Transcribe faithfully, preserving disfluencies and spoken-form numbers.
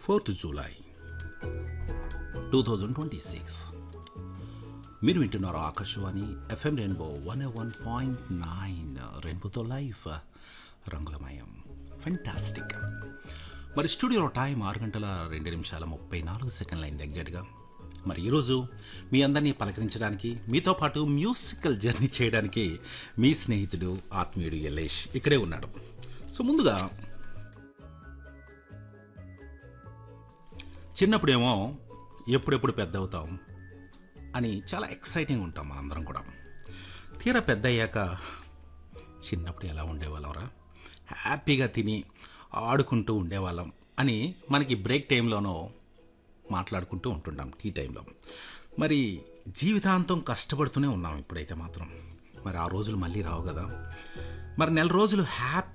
Fourth July two thousand twenty six మీరు వింటున్నారు Akashvani FM rainbow one one point nine రెయిన్బోతో life రంగులమయం fantastic. మరి స్టూడియోలో టైం ఆరు గంటల రెండు నిమిషాల ముప్పై నాలుగు సెకండ్లు అయింది ఎగ్జాక్ట్గా. మరి ఈరోజు మీ అందరినీ పలకరించడానికి, మీతో పాటు మ్యూజికల్ జర్నీ చేయడానికి మీ స్నేహితుడు ఆత్మీయుడు యలేష్ ఇక్కడే ఉన్నాడు. సో ముందుగా చిన్నప్పుడేమో ఎప్పుడెప్పుడు పెద్ద అవుతాం అని చాలా ఎక్సైటింగ్ ఉంటాం మనందరం కూడా. తీరా పెద్ద అయ్యాక చిన్నప్పుడు ఎలా ఉండేవాళ్ళంరా, హ్యాపీగా తిని ఆడుకుంటూ ఉండేవాళ్ళం అని మనకి బ్రేక్ టైంలోనో మాట్లాడుకుంటూ ఉంటుంటాం, టీ టైంలో. మరి జీవితాంతం కష్టపడుతూనే ఉన్నాం ఇప్పుడైతే మాత్రం. మరి ఆ రోజులు మళ్ళీ రావు కదా. మరి నెల రోజులు హ్యాపీ